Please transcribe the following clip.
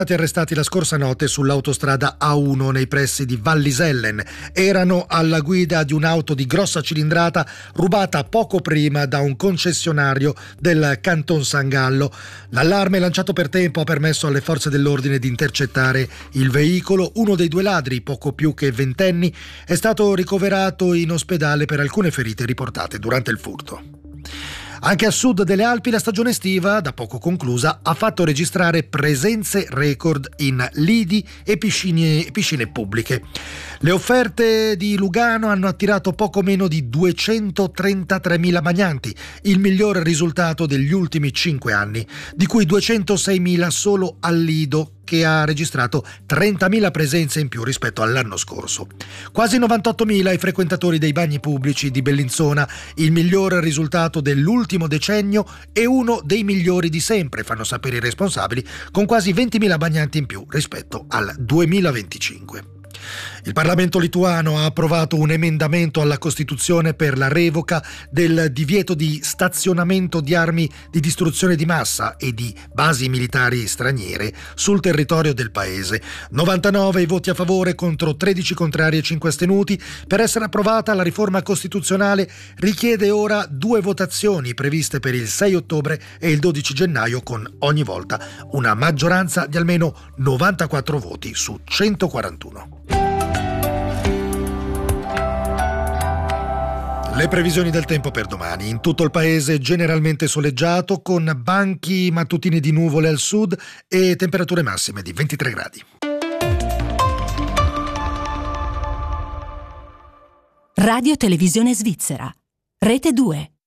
Stati arrestati la scorsa notte sull'autostrada A1 nei pressi di Vallisellen. Erano alla guida di un'auto di grossa cilindrata rubata poco prima da un concessionario del Canton San Gallo. L'allarme lanciato per tempo ha permesso alle forze dell'ordine di intercettare il veicolo. Uno dei due ladri, poco più che ventenni, è stato ricoverato in ospedale per alcune ferite riportate durante il furto. Anche a sud delle Alpi la stagione estiva, da poco conclusa, ha fatto registrare presenze record in lidi e piscine pubbliche. Le offerte di Lugano hanno attirato poco meno di 233.000 bagnanti, il miglior risultato degli ultimi 5 anni, di cui 206.000 solo al Lido, che ha registrato 30.000 presenze in più rispetto all'anno scorso. Quasi 98.000 i frequentatori dei bagni pubblici di Bellinzona, il miglior risultato dell'ultimo decennio e uno dei migliori di sempre, fanno sapere i responsabili, con quasi 20.000 bagnanti in più rispetto al 2025. Il Parlamento lituano ha approvato un emendamento alla Costituzione per la revoca del divieto di stazionamento di armi di distruzione di massa e di basi militari straniere sul territorio del paese. 99 i voti a favore contro 13 contrari e 5 astenuti. Per essere approvata, la riforma costituzionale richiede ora 2 votazioni previste per il 6 ottobre e il 12 gennaio, con ogni volta una maggioranza di almeno 94 voti su 141. Le previsioni del tempo per domani. In tutto il paese generalmente soleggiato, con banchi mattutini di nuvole al sud e temperature massime di 23 gradi. Radio Televisione Svizzera. Rete 2.